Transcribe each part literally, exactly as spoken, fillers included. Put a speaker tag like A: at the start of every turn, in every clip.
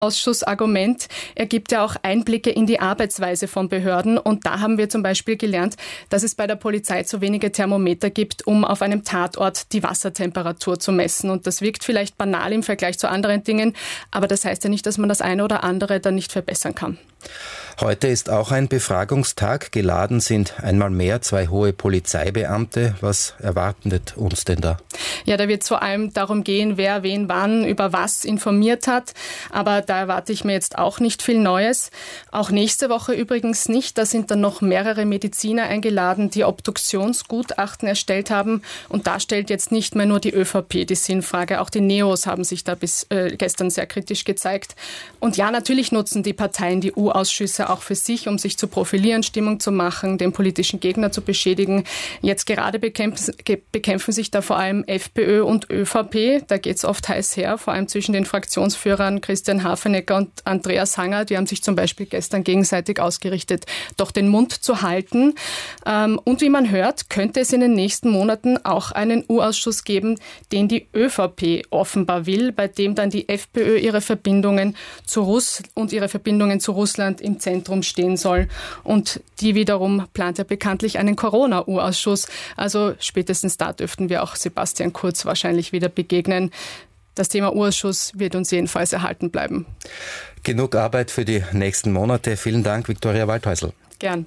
A: Ausschussargument ergibt ja auch Einblicke in die Arbeitsweise von Behörden. Und da haben wir zum Beispiel gelernt, dass es bei der Polizei zu wenige Thermometer gibt, um auf einem Tatort die Wassertemperatur zu messen. Und das wirkt vielleicht banal im Vergleich zu anderen Dingen, aber das heißt ja nicht, dass man das eine oder andere dann nicht verbessern kann.
B: Heute ist auch ein Befragungstag. Geladen sind einmal mehr zwei hohe Polizeibeamte. Was erwartet uns denn da?
A: Ja, da wird es vor allem darum gehen, wer wen wann über was informiert hat. Aber da erwarte ich mir jetzt auch nicht viel Neues. Auch nächste Woche übrigens nicht. Da sind dann noch mehrere Mediziner eingeladen, die Obduktionsgutachten erstellt haben. Und da stellt jetzt nicht mehr nur die ÖVP die Sinnfrage. Auch die Neos haben sich da bis äh, gestern sehr kritisch gezeigt. Und ja, natürlich nutzen die Parteien die U-Ausschüsse auch für sich, um sich zu profilieren, Stimmung zu machen, den politischen Gegner zu beschädigen. Jetzt gerade bekämpfen, bekämpfen sich da vor allem FPÖ und ÖVP. Da geht es oft heiß her, vor allem zwischen den Fraktionsführern Christian Hafenecker und Andreas Hanger. Die haben sich zum Beispiel gestern gegenseitig ausgerichtet, doch den Mund zu halten. Und wie man hört, könnte es in den nächsten Monaten auch einen U-Ausschuss geben, den die ÖVP offenbar will, bei dem dann die FPÖ ihre Verbindungen zu Russ und ihre Verbindungen zu Russland im Zentrum stehen soll. Und die wiederum plant ja bekanntlich einen Corona-U-Ausschuss. Also spätestens da dürften wir auch Sebastian Kurz wahrscheinlich wieder begegnen. Das Thema U-Ausschuss wird uns jedenfalls erhalten bleiben.
B: Genug Arbeit für die nächsten Monate. Vielen Dank, Viktoria Waldhäusl.
A: Gern.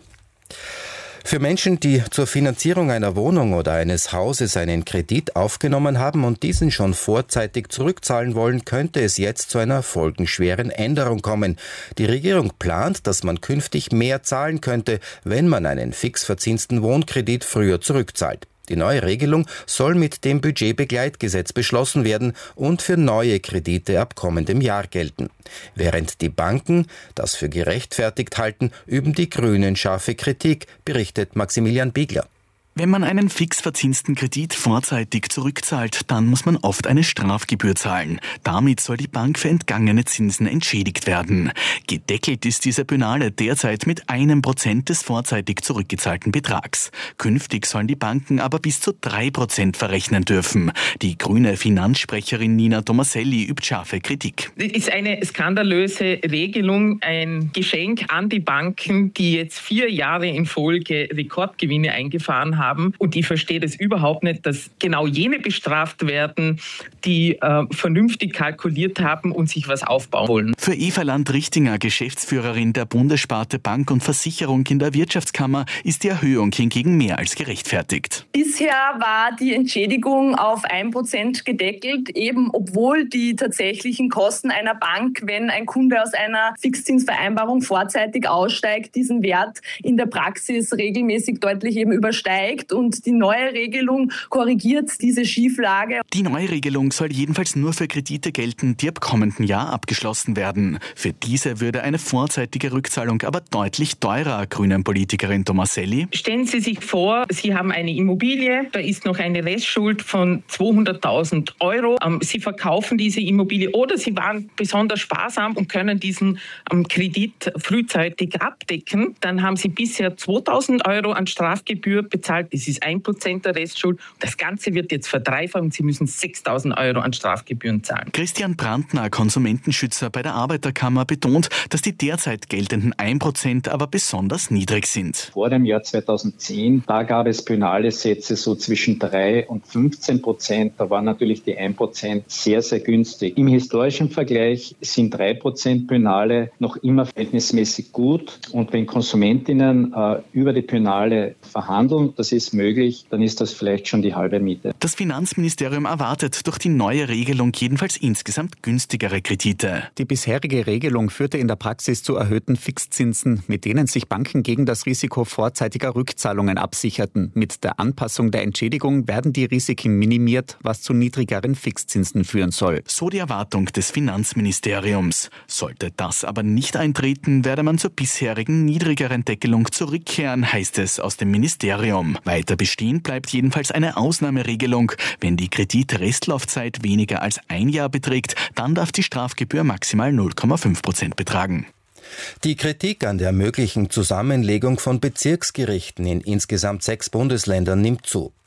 B: Für Menschen, die zur Finanzierung einer Wohnung oder eines Hauses einen Kredit aufgenommen haben und diesen schon vorzeitig zurückzahlen wollen, könnte es jetzt zu einer folgenschweren Änderung kommen. Die Regierung plant, dass man künftig mehr zahlen könnte, wenn man einen fix verzinsten Wohnkredit früher zurückzahlt. Die neue Regelung soll mit dem Budgetbegleitgesetz beschlossen werden und für neue Kredite ab kommendem Jahr gelten. Während die Banken das für gerechtfertigt halten, üben die Grünen scharfe Kritik, berichtet Maximilian Biegler.
C: Wenn man einen fix verzinsten Kredit vorzeitig zurückzahlt, dann muss man oft eine Strafgebühr zahlen. Damit soll die Bank für entgangene Zinsen entschädigt werden. Gedeckelt ist diese Penale derzeit mit einem Prozent des vorzeitig zurückgezahlten Betrags. Künftig sollen die Banken aber bis zu drei Prozent verrechnen dürfen. Die grüne Finanzsprecherin Nina Tomaselli übt scharfe Kritik.
D: Das ist eine skandalöse Regelung, ein Geschenk an die Banken, die jetzt vier Jahre in Folge Rekordgewinne eingefahren haben. Haben. Und ich verstehe das überhaupt nicht, dass genau jene bestraft werden, die äh, vernünftig kalkuliert haben und sich was aufbauen wollen.
C: Für Eva Land-Richtinger, Geschäftsführerin der Bundessparte Bank und Versicherung in der Wirtschaftskammer, ist die Erhöhung hingegen mehr als gerechtfertigt.
E: Bisher war die Entschädigung auf ein Prozent gedeckelt, eben obwohl die tatsächlichen Kosten einer Bank, wenn ein Kunde aus einer Fixzinsvereinbarung vorzeitig aussteigt, diesen Wert in der Praxis regelmäßig deutlich eben übersteigt. Und die neue Regelung korrigiert diese Schieflage.
C: Die neue Regelung soll jedenfalls nur für Kredite gelten, die ab kommenden Jahr abgeschlossen werden. Für diese würde eine vorzeitige Rückzahlung aber deutlich teurer, Grünen-Politikerin Tomaselli.
D: Stellen Sie sich vor, Sie haben eine Immobilie, da ist noch eine Restschuld von zweihunderttausend Euro. Sie verkaufen diese Immobilie oder Sie waren besonders sparsam und können diesen Kredit frühzeitig abdecken. Dann haben Sie bisher zweitausend Euro an Strafgebühr bezahlt. Das ist ein Prozent der Restschuld. Das Ganze wird jetzt verdreifacht und Sie müssen sechstausend Euro an Strafgebühren zahlen.
C: Christian Brandner, Konsumentenschützer bei der Arbeiterkammer, betont, dass die derzeit geltenden ein Prozent aber besonders niedrig sind.
F: Vor dem Jahr zweitausendzehn, da gab es penale Sätze so zwischen drei und fünfzehn Prozent. Da war natürlich die ein Prozent sehr, sehr günstig. Im historischen Vergleich sind drei Prozent Penale noch immer verhältnismäßig gut. Und wenn Konsumentinnen äh, über die Penale verhandeln, das ist möglich, dann ist das vielleicht schon die halbe Miete.
C: Das Finanzministerium erwartet durch die neue Regelung jedenfalls insgesamt günstigere Kredite.
G: Die bisherige Regelung führte in der Praxis zu erhöhten Fixzinsen, mit denen sich Banken gegen das Risiko vorzeitiger Rückzahlungen absicherten. Mit der Anpassung der Entschädigung werden die Risiken minimiert, was zu niedrigeren Fixzinsen führen soll.
C: So die Erwartung des Finanzministeriums. Sollte das aber nicht eintreten, werde man zur bisherigen niedrigeren Deckelung zurückkehren, heißt es aus dem Ministerium. Weiter bestehen bleibt jedenfalls eine Ausnahmeregelung. Wenn die Kreditrestlaufzeit weniger als ein Jahr beträgt, dann darf die Strafgebühr maximal null Komma fünf Prozent betragen.
B: Die Kritik an der möglichen Zusammenlegung von Bezirksgerichten in insgesamt sechs Bundesländern nimmt zu.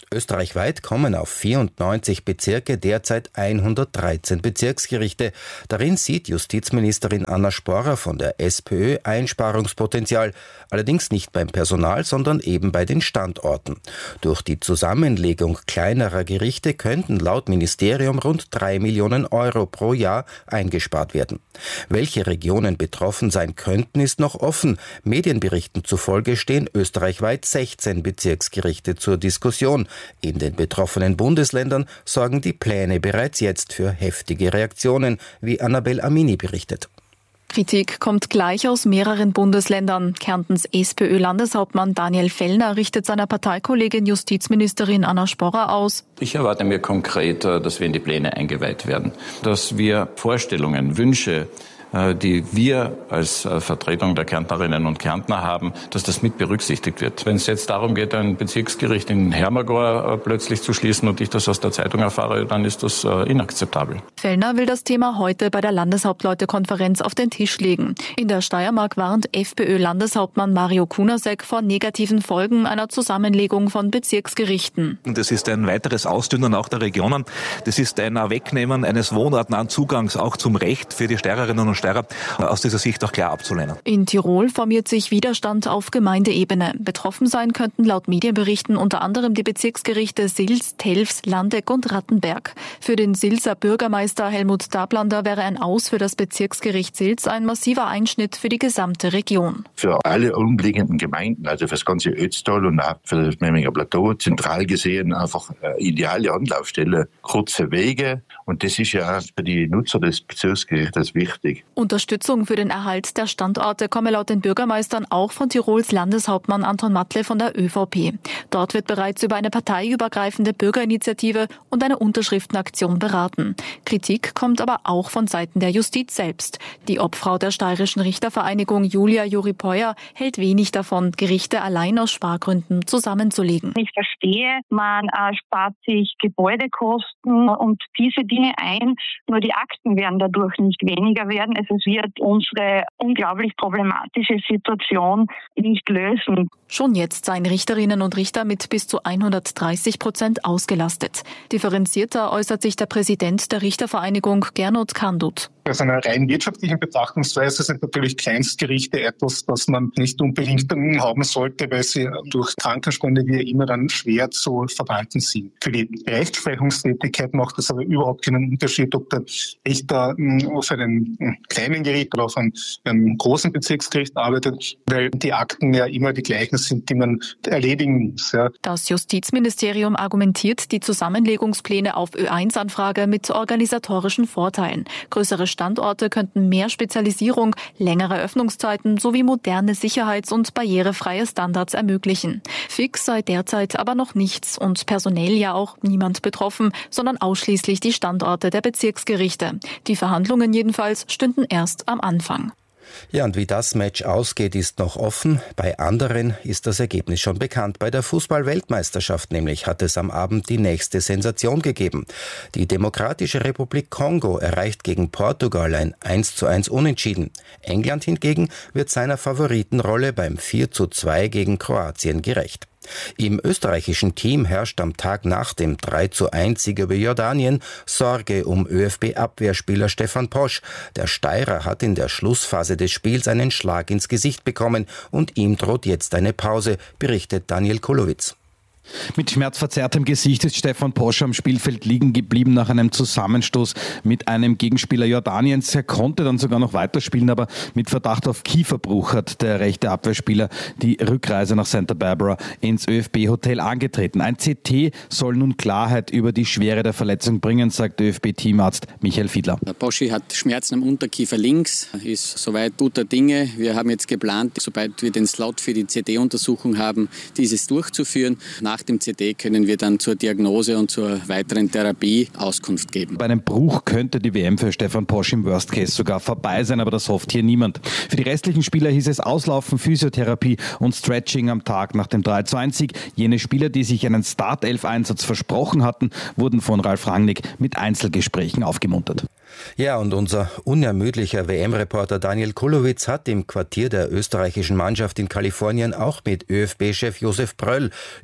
B: Österreichweit kommen auf vierundneunzig Bezirke derzeit hundertdreizehn Bezirksgerichte. Darin sieht Justizministerin Anna Sporrer von der SPÖ Einsparungspotenzial, allerdings nicht beim Personal, sondern eben bei den Standorten. Durch die Zusammenlegung kleinerer Gerichte könnten laut Ministerium rund drei Millionen Euro pro Jahr eingespart werden. Welche Regionen betroffen sein könnten, ist noch offen. Medienberichten zufolge stehen österreichweit sechzehn Bezirksgerichte zur Diskussion. In den betroffenen Bundesländern sorgen die Pläne bereits jetzt für heftige Reaktionen, wie Annabel Amini berichtet.
H: Kritik kommt gleich aus mehreren Bundesländern. Kärntens SPÖ-Landeshauptmann Daniel Fellner richtet seiner Parteikollegin Justizministerin Anna Sporrer aus.
I: Ich erwarte mir konkret, dass wir in die Pläne eingeweiht werden, dass wir Vorstellungen, Wünsche, die wir als Vertretung der Kärntnerinnen und Kärntner haben, dass das mit berücksichtigt wird. Wenn es jetzt darum geht, ein Bezirksgericht in Hermagor plötzlich zu schließen und ich das aus der Zeitung erfahre, dann ist das inakzeptabel.
H: Fellner will das Thema heute bei der Landeshauptleutekonferenz auf den Tisch legen. In der Steiermark warnt FPÖ-Landeshauptmann Mario Kunasek vor negativen Folgen einer Zusammenlegung von Bezirksgerichten.
J: Das ist ein weiteres Ausdünnen auch der Regionen. Das ist ein Wegnehmen eines wohnortnahen Zugangs auch zum Recht für die Steirerinnen und Steirer, aus dieser Sicht auch klar abzulehnen.
H: In Tirol formiert sich Widerstand auf Gemeindeebene. Betroffen sein könnten laut Medienberichten unter anderem die Bezirksgerichte Sils, Telfs, Landeck und Rattenberg. Für den Silser Bürgermeister Helmut Dablander wäre ein Aus für das Bezirksgericht Sils ein massiver Einschnitt für die gesamte Region.
K: Für alle umliegenden Gemeinden, also für das ganze Ötztal und auch für das Memminger Plateau, zentral gesehen einfach eine ideale Anlaufstelle, kurze Wege, und das ist ja für die Nutzer des Bezirksgerichts wichtig.
H: Unterstützung für den Erhalt der Standorte komme laut den Bürgermeistern auch von Tirols Landeshauptmann Anton Matle von der ÖVP. Dort wird bereits über eine parteiübergreifende Bürgerinitiative und eine Unterschriftenaktion beraten. Kritik kommt aber auch von Seiten der Justiz selbst. Die Obfrau der Steirischen Richtervereinigung Julia Juripeuer hält wenig davon, Gerichte allein aus Spargründen zusammenzulegen.
L: Ich verstehe, man äh, spart sich Gebäudekosten und diese Dinge ein, nur die Akten werden dadurch nicht weniger werden. Es wird unsere unglaublich problematische Situation nicht lösen.
H: Schon jetzt seien Richterinnen und Richter mit bis zu hundertdreißig Prozent ausgelastet. Differenzierter äußert sich der Präsident der Richtervereinigung Gernot Kandut.
M: Aus einer rein wirtschaftlichen Betrachtungsweise sind natürlich Kleinstgerichte etwas, das man nicht unbedingt haben sollte, weil sie durch Krankenstunde wie immer dann schwer zu verwalten sind. Für die Rechtsprechungstätigkeit macht es aber überhaupt keinen Unterschied, ob der Richter auf einem kleinen Gericht oder auf einem, einem großen Bezirksgericht arbeitet, weil die Akten ja immer die gleichen sind, die man erledigen muss. Ja.
H: Das Justizministerium argumentiert die Zusammenlegungspläne auf Ö eins Anfrage mit organisatorischen Vorteilen. Größere Standorte könnten mehr Spezialisierung, längere Öffnungszeiten sowie moderne Sicherheits- und barrierefreie Standards ermöglichen. Fix sei derzeit aber noch nichts und personell ja auch niemand betroffen, sondern ausschließlich die Standorte der Bezirksgerichte. Die Verhandlungen jedenfalls stünden erst am Anfang.
B: Ja, und wie das Match ausgeht, ist noch offen. Bei anderen ist das Ergebnis schon bekannt. Bei der Fußball-Weltmeisterschaft nämlich hat es am Abend die nächste Sensation gegeben. Die Demokratische Republik Kongo erreicht gegen Portugal ein eins zu eins Unentschieden. England hingegen wird seiner Favoritenrolle beim vier zu zwei gegen Kroatien gerecht. Im österreichischen Team herrscht am Tag nach dem drei zu eins Sieg über Jordanien Sorge um ÖFB-Abwehrspieler Stefan Posch. Der Steirer hat in der Schlussphase des Spiels einen Schlag ins Gesicht bekommen und ihm droht jetzt eine Pause, berichtet Daniel Kulowitz.
N: Mit schmerzverzerrtem Gesicht ist Stefan Posch am Spielfeld liegen geblieben nach einem Zusammenstoß mit einem Gegenspieler Jordaniens. Er konnte dann sogar noch weiterspielen, aber mit Verdacht auf Kieferbruch hat der rechte Abwehrspieler die Rückreise nach Santa Barbara ins ÖFB-Hotel angetreten. Ein C T soll nun Klarheit über die Schwere der Verletzung bringen, sagt ÖFB-Teamarzt Michael Fiedler.
O: Poschi hat Schmerzen am Unterkiefer links, ist soweit guter Dinge. Wir haben jetzt geplant, sobald wir den Slot für die C T-Untersuchung haben, dieses durchzuführen. Nach dem C T können wir dann zur Diagnose und zur weiteren Therapie Auskunft geben.
N: Bei einem Bruch könnte die W M für Stefan Posch im Worst Case sogar vorbei sein, aber das hofft hier niemand. Für die restlichen Spieler hieß es Auslaufen, Physiotherapie und Stretching am Tag nach dem drei zu eins Sieg. Jene Spieler, die sich einen Startelf-Einsatz versprochen hatten, wurden von Ralf Rangnick mit Einzelgesprächen aufgemuntert.
B: Ja, und unser unermüdlicher W M-Reporter Daniel Kulowitz hat im Quartier der österreichischen Mannschaft in Kalifornien auch mit ÖFB-Chef Josef Bröll über die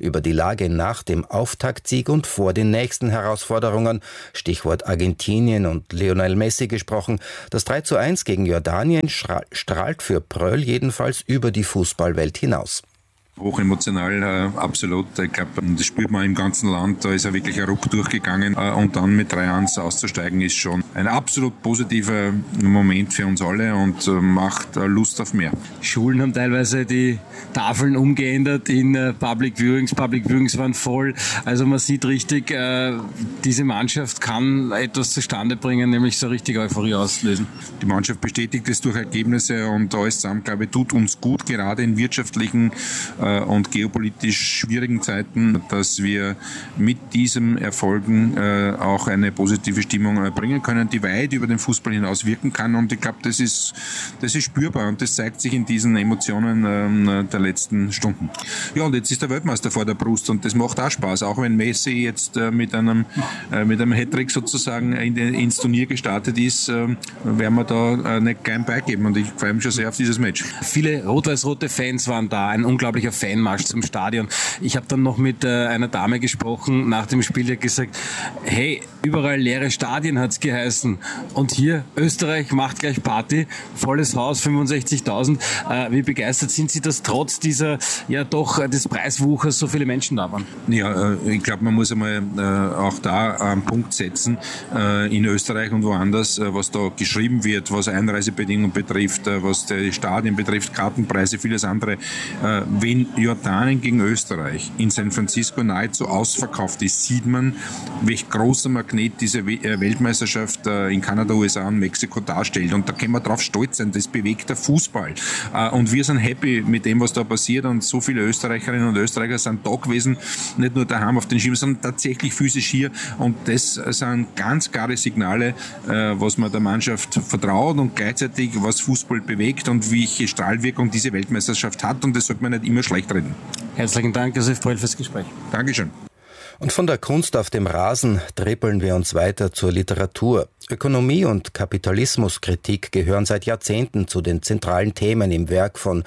B: Lage nach dem Auftaktsieg und vor den nächsten Herausforderungen, Stichwort Argentinien und Lionel Messi gesprochen. Das drei zu eins gegen Jordanien strahlt für Pröll jedenfalls über die Fußballwelt hinaus.
P: Hochemotional, äh, absolut. Ich glaube, das spürt man im ganzen Land. Da ist ja wirklich ein Ruck durchgegangen. Äh, und dann mit drei eins auszusteigen, ist schon ein absolut positiver Moment für uns alle und äh, macht äh, Lust auf mehr.
Q: Schulen haben teilweise die Tafeln umgeändert in äh, Public Viewings. Public Viewings waren voll. Also man sieht richtig, äh, diese Mannschaft kann etwas zustande bringen, nämlich so richtig Euphorie auslösen.
P: Die Mannschaft bestätigt es durch Ergebnisse und alles zusammen, glaube ich, tut uns gut, gerade in wirtschaftlichen und geopolitisch schwierigen Zeiten, dass wir mit diesen Erfolgen äh, auch eine positive Stimmung äh, bringen können, die weit über den Fußball hinaus wirken kann. Und ich glaube, das ist, das ist spürbar und das zeigt sich in diesen Emotionen äh, der letzten Stunden. Ja, und jetzt ist der Weltmeister vor der Brust und das macht auch Spaß, auch wenn Messi jetzt äh, mit einem äh, mit einem Hattrick sozusagen in den, ins Turnier gestartet ist, äh, werden wir da äh, nicht klein beigeben und ich freue mich schon sehr auf dieses Match.
Q: Viele rot-weiß-rote Fans waren da, ein unglaublicher Fanmarsch zum Stadion. Ich habe dann noch mit äh, einer Dame gesprochen nach dem Spiel, die hat gesagt, hey, überall leere Stadien hat's geheißen und hier Österreich macht gleich Party, volles Haus, fünfundsechzigtausend. Äh, wie begeistert sind Sie, dass trotz dieser, ja doch, äh, des Preiswuchers so viele Menschen da waren?
P: Ja, äh, ich glaube, man muss einmal äh, auch da einen Punkt setzen, äh, in Österreich und woanders, äh, was da geschrieben wird, was Einreisebedingungen betrifft, äh, was die Stadien betrifft, Kartenpreise, vieles andere. Äh, wenn Jordanien gegen Österreich in San Francisco nahezu ausverkauft ist, sieht man, welch großer Magnet diese Weltmeisterschaft in Kanada, U S A und Mexiko darstellt. Und da können wir drauf stolz sein, das bewegt der Fußball. Und wir sind happy mit dem, was da passiert und so viele Österreicherinnen und Österreicher sind da gewesen, nicht nur daheim auf den Schirm, sondern tatsächlich physisch hier. Und das sind ganz klare Signale, was man der Mannschaft vertraut und gleichzeitig was Fußball bewegt und welche Strahlwirkung diese Weltmeisterschaft hat. Und das sollte man nicht immer schlecht reden.
Q: Herzlichen Dank, Josef Pröll, fürs Gespräch.
P: Dankeschön.
B: Und von der Kunst auf dem Rasen trippeln wir uns weiter zur Literatur. Ökonomie und Kapitalismuskritik gehören seit Jahrzehnten zu den zentralen Themen im Werk von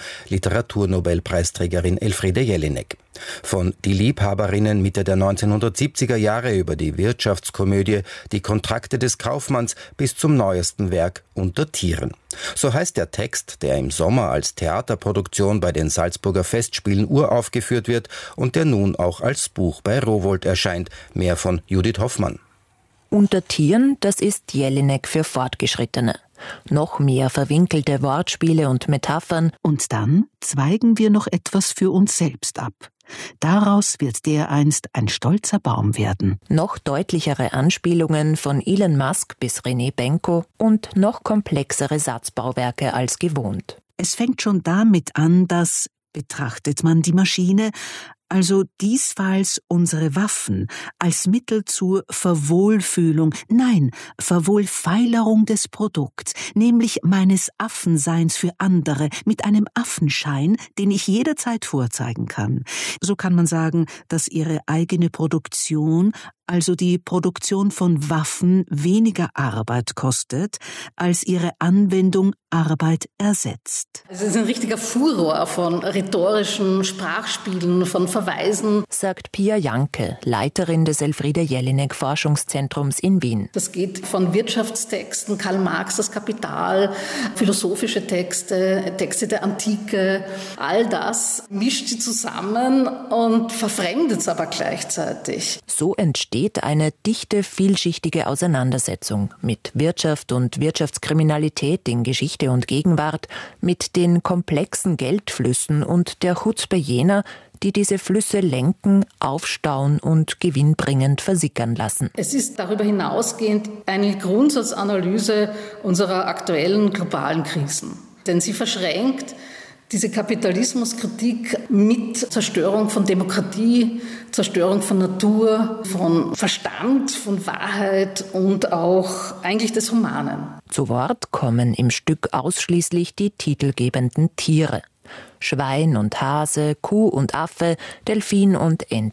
B: Literaturnobelpreisträgerin Elfriede Jelinek. Von Die Liebhaberinnen Mitte der neunzehnhundertsiebziger Jahre über die Wirtschaftskomödie Die Kontrakte des Kaufmanns bis zum neuesten Werk Unter Tieren. So heißt der Text, der im Sommer als Theaterproduktion bei den Salzburger Festspielen uraufgeführt wird und der nun auch als Buch bei Rowohlt erscheint. Mehr von Judith Hoffmann.
R: Unter Tieren, das ist Jelinek für Fortgeschrittene. Noch mehr verwinkelte Wortspiele und Metaphern.
S: Und dann zweigen wir noch etwas für uns selbst ab. Daraus wird dereinst ein stolzer Baum werden.
R: Noch deutlichere Anspielungen von Elon Musk bis René Benko und noch komplexere Satzbauwerke als gewohnt.
S: Es fängt schon damit an, dass, betrachtet man die Maschine, also diesfalls unsere Waffen als Mittel zur Verwohlfühlung, nein, Verwohlfeilerung des Produkts, nämlich meines Affenseins für andere, mit einem Affenschein, den ich jederzeit vorzeigen kann. So kann man sagen, dass ihre eigene Produktion, also die Produktion von Waffen, weniger Arbeit kostet, als ihre Anwendung Arbeit ersetzt.
T: Es ist ein richtiger Furor von rhetorischen Sprachspielen, von Verweisen,
R: sagt Pia Janke, Leiterin des Elfriede Jelinek Forschungszentrums in Wien.
T: Das geht von Wirtschaftstexten, Karl Marx, das Kapital, philosophische Texte, Texte der Antike, all das mischt sie zusammen und verfremdet es aber gleichzeitig.
R: So entsteht eine dichte, vielschichtige Auseinandersetzung mit Wirtschaft und Wirtschaftskriminalität in Geschichte und Gegenwart, mit den komplexen Geldflüssen und der Chutzpe jener, die diese Flüsse lenken, aufstauen und gewinnbringend versickern lassen.
T: Es ist darüber hinausgehend eine Grundsatzanalyse unserer aktuellen globalen Krisen. Denn sie verschränkt diese Kapitalismuskritik mit Zerstörung von Demokratie, Zerstörung von Natur, von Verstand, von Wahrheit und auch eigentlich des Humanen.
R: Zu Wort kommen im Stück ausschließlich die titelgebenden Tiere. Schwein und Hase, Kuh und Affe, Delfin und Ente.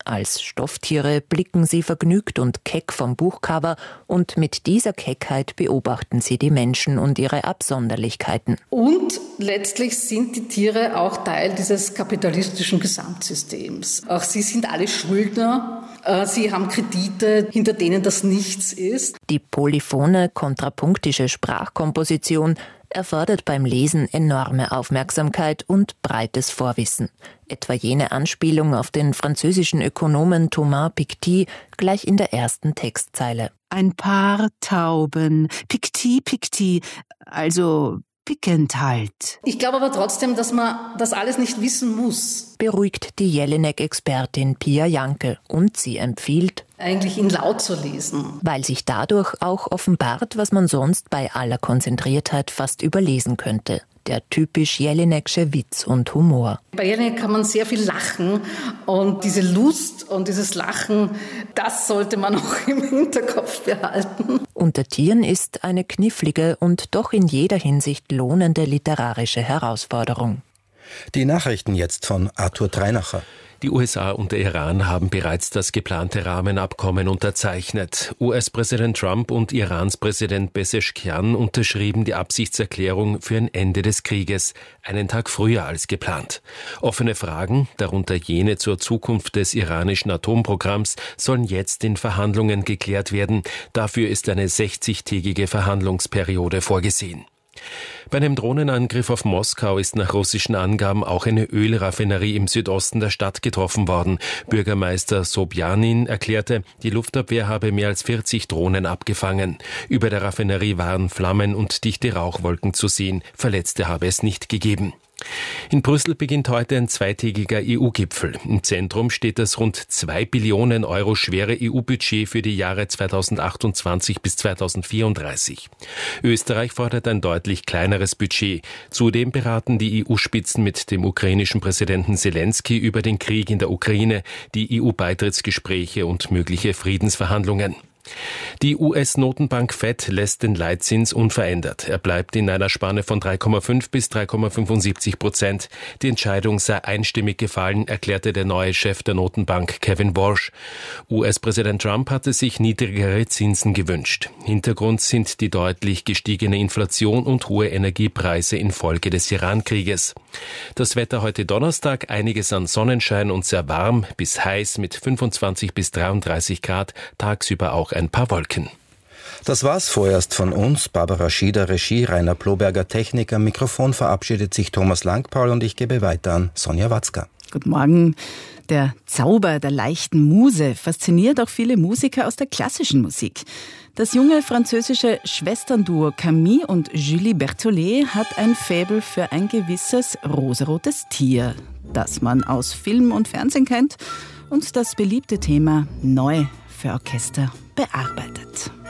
R: Als Stofftiere blicken sie vergnügt und keck vom Buchcover und mit dieser Keckheit beobachten sie die Menschen und ihre Absonderlichkeiten.
T: Und letztlich sind die Tiere auch Teil dieses kapitalistischen Gesamtsystems. Auch sie sind alle Schuldner. Sie haben Kredite, hinter denen das nichts ist.
R: Die polyphone, kontrapunktische Sprachkomposition erfordert beim Lesen enorme Aufmerksamkeit und breites Vorwissen. Etwa jene Anspielung auf den französischen Ökonomen Thomas Piketty gleich in der ersten Textzeile.
S: Ein paar Tauben, Piketty, Piketty, also pickend halt.
T: Ich glaube aber trotzdem, dass man das alles nicht wissen muss.
R: Beruhigt die Jelinek-Expertin Pia Janke und sie empfiehlt,
T: eigentlich ihn laut zu lesen.
R: Weil sich dadurch auch offenbart, was man sonst bei aller Konzentriertheit fast überlesen könnte. Der typisch Jelinek'sche Witz und Humor.
T: Bei Jelinek kann man sehr viel lachen und diese Lust und dieses Lachen, das sollte man auch im Hinterkopf behalten.
R: Unter Tieren ist eine knifflige und doch in jeder Hinsicht lohnende literarische Herausforderung.
B: Die Nachrichten jetzt von Arthur Dreinacher.
U: Die U S A und der Iran haben bereits das geplante Rahmenabkommen unterzeichnet. U S-Präsident Trump und Irans Präsident Pezeshkian unterschrieben die Absichtserklärung für ein Ende des Krieges, einen Tag früher als geplant. Offene Fragen, darunter jene zur Zukunft des iranischen Atomprogramms, sollen jetzt in Verhandlungen geklärt werden. Dafür ist eine sechzigtägige Verhandlungsperiode vorgesehen. Bei einem Drohnenangriff auf Moskau ist nach russischen Angaben auch eine Ölraffinerie im Südosten der Stadt getroffen worden. Bürgermeister Sobjanin erklärte, die Luftabwehr habe mehr als vierzig Drohnen abgefangen. Über der Raffinerie waren Flammen und dichte Rauchwolken zu sehen. Verletzte habe es nicht gegeben. In Brüssel beginnt heute ein zweitägiger E U-Gipfel. Im Zentrum steht das rund zwei Billionen Euro schwere E U-Budget für die Jahre zweitausendachtundzwanzig bis zweitausendvierunddreißig. Österreich fordert ein deutlich kleineres Budget. Zudem beraten die E U-Spitzen mit dem ukrainischen Präsidenten Zelensky über den Krieg in der Ukraine, die E U-Beitrittsgespräche und mögliche Friedensverhandlungen. Die U S-Notenbank Fed lässt den Leitzins unverändert. Er bleibt in einer Spanne von drei Komma fünf bis drei Komma fünfundsiebzig Prozent. Die Entscheidung sei einstimmig gefallen, erklärte der neue Chef der Notenbank Kevin Warsh. U S-Präsident Trump hatte sich niedrigere Zinsen gewünscht. Hintergrund sind die deutlich gestiegene Inflation und hohe Energiepreise infolge des Iran-Krieges. Das Wetter heute Donnerstag, einiges an Sonnenschein und sehr warm bis heiß mit fünfundzwanzig bis dreiunddreißig Grad, tagsüber auch ein paar Wolken.
B: Das war's vorerst von uns. Barbara Schieder, Regie, Rainer Ploberger, Technik. Am Mikrofon verabschiedet sich Thomas Langpaul und ich gebe weiter an Sonja Watzka.
V: Guten Morgen. Der Zauber der leichten Muse fasziniert auch viele Musiker aus der klassischen Musik. Das junge französische Schwesternduo Camille und Julie Berthollet hat ein Faible für ein gewisses rosarotes Tier, das man aus Film und Fernsehen kennt und das beliebte Thema neu für Orchester bearbeitet.